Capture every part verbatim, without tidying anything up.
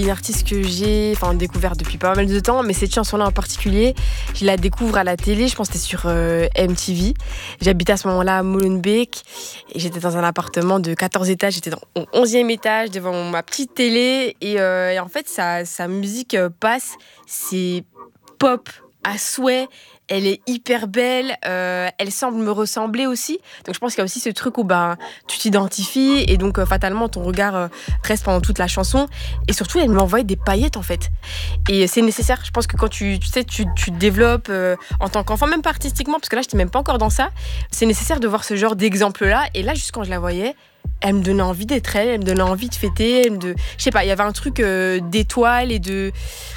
une artiste que j'ai enfin, découverte depuis pas mal de temps, mais cette chanson-là en particulier, je la découvre à la télé, je pense que c'était sur euh, M T V. J'habitais à ce moment-là à Molenbeek et j'étais dans un appartement de quatorze étages, j'étais dans, au onzième étage devant ma petite télé et, euh, et en fait, sa, sa musique passe, c'est pop à souhait. Elle est hyper belle, euh, elle semble me ressembler aussi. Donc je pense qu'il y a aussi ce truc où ben, tu t'identifies et donc euh, fatalement ton regard euh, reste pendant toute la chanson. Et surtout, elle m'envoie des paillettes en fait. Et c'est nécessaire. Je pense que quand tu, tu sais, tu, tu te développes euh, en tant qu'enfant, même pas artistiquement, parce que là, je n'étais même pas encore dans ça, c'est nécessaire de voir ce genre d'exemple-là. Et là, juste quand je la voyais, elle me donnait envie d'être elle, elle me donnait envie de fêter. Elle me de... Je sais pas, il y avait un truc euh, d'étoile et de...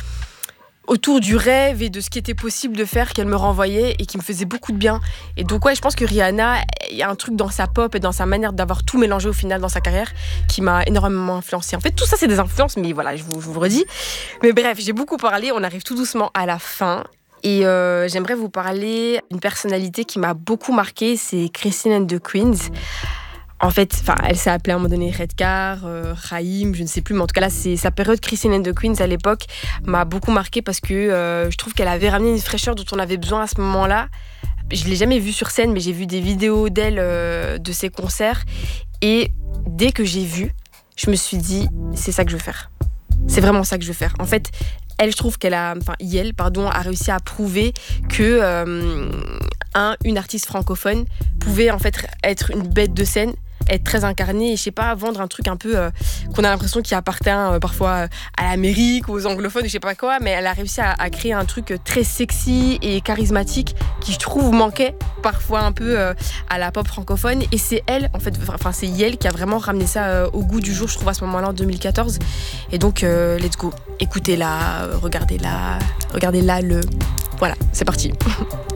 autour du rêve et de ce qui était possible de faire qu'elle me renvoyait et qui me faisait beaucoup de bien. Et donc ouais, je pense que Rihanna, il y a un truc dans sa pop et dans sa manière d'avoir tout mélangé au final dans sa carrière qui m'a énormément influencée. En fait, tout ça, c'est des influences, mais voilà, je vous, je vous le redis. Mais bref, j'ai beaucoup parlé, on arrive tout doucement à la fin. Et euh, j'aimerais vous parler d'une personnalité qui m'a beaucoup marquée, c'est Christine and the Queens. En fait, elle s'est appelée à un moment donné Redcar, euh, Raïm, je ne sais plus, mais en tout cas là, c'est sa période Christine and the Queens à l'époque m'a beaucoup marquée parce que euh, je trouve qu'elle avait ramené une fraîcheur dont on avait besoin à ce moment-là. Je l'ai jamais vue sur scène, mais j'ai vu des vidéos d'elle euh, de ses concerts et dès que j'ai vu, je me suis dit c'est ça que je veux faire. C'est vraiment ça que je veux faire. En fait, elle, je trouve qu'elle a, enfin, Yel, pardon, a réussi à prouver que euh, un, une artiste francophone pouvait en fait être une bête de scène, être très incarnée et je sais pas, vendre un truc un peu euh, qu'on a l'impression qui appartient euh, parfois à l'Amérique ou aux anglophones, je sais pas quoi, mais elle a réussi à, à créer un truc très sexy et charismatique qui je trouve manquait parfois un peu euh, à la pop francophone et c'est elle en fait, enfin c'est Yel qui a vraiment ramené ça euh, au goût du jour, je trouve à ce moment-là en deux mille quatorze et donc euh, let's go, écoutez-la, regardez-la, regardez-la le, voilà, c'est parti.